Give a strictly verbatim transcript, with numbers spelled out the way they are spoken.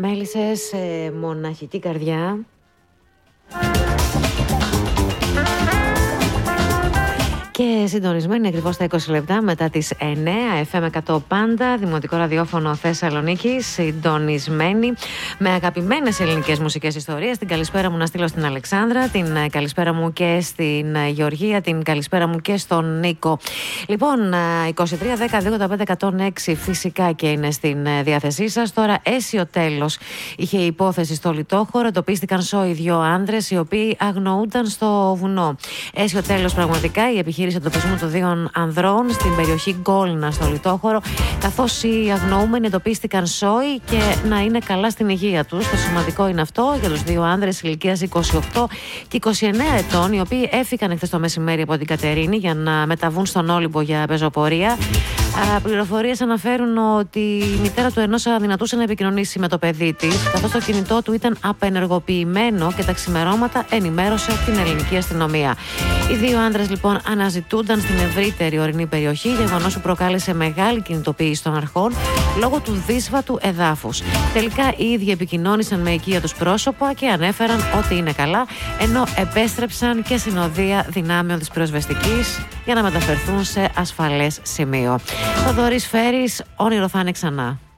μέλισσες σε μοναχική καρδιά. Και συντονισμένοι ακριβώς τα είκοσι λεπτά μετά τις εννέα, εφ εμ εκατό πάντα, Δημοτικό Ραδιόφωνο Θεσσαλονίκη. Συντονισμένοι με αγαπημένες ελληνικές μουσικές ιστορίες. Την καλησπέρα μου να στείλω στην Αλεξάνδρα, την καλησπέρα μου και στην Γεωργία, την καλησπέρα μου και στον Νίκο. Λοιπόν, είκοσι τρία δέκα δύο ογδόντα πέντε εκατόν έξι φυσικά και είναι στην διάθεσή σας. Τώρα, αίσιο τέλος είχε η υπόθεση στο Λιτόχωρο. Εντοπίστηκαν σόι δύο άνδρες οι οποίοι αγνοούνταν στο βουνό. Αίσιο τέλος πραγματικά η επιχείρηση εντοπισμού των δύο ανδρών στην περιοχή Γκόλνα στο Λιτόχωρο, καθώς οι αγνοούμενοι εντοπίστηκαν σόι και να είναι καλά στην υγεία τους. Το σημαντικό είναι αυτό για τους δύο άνδρες ηλικίας είκοσι οκτώ και είκοσι εννέα ετών, οι οποίοι έφυγαν εχθές το μεσημέρι από την Κατερίνη για να μεταβούν στον Όλυμπο για πεζοπορία. Πληροφορίες αναφέρουν ότι η μητέρα του ενός αδυνατούσε να επικοινωνήσει με το παιδί της, καθώς το κινητό του ήταν απενεργοποιημένο και τα ξημερώματα ενημέρωσε την ελληνική αστυνομία. Οι δύο άντρες λοιπόν αναζητούνταν στην ευρύτερη ορεινή περιοχή, γεγονός που προκάλεσε μεγάλη κινητοποίηση των αρχών λόγω του δύσβατου εδάφους. Τελικά οι ίδιοι επικοινώνησαν με οικεία τους πρόσωπα και ανέφεραν ότι είναι καλά, ενώ επέστρεψαν και συνοδεία δυνάμεων της πυροσβεστικής για να μεταφερθούν σε ασφαλές σημείο. Θοδωρής Φέρης, όνειρο θα είναι ξανά.